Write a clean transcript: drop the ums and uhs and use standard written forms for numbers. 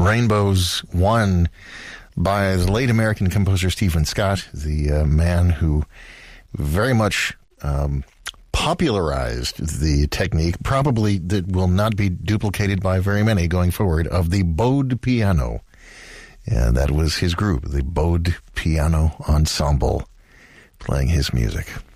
Rainbows, one by the late American composer Stephen Scott, the man who very much popularized the technique, probably that will not be duplicated by very many going forward, of the bowed piano. And that was his group, the Bowed Piano Ensemble, playing his music.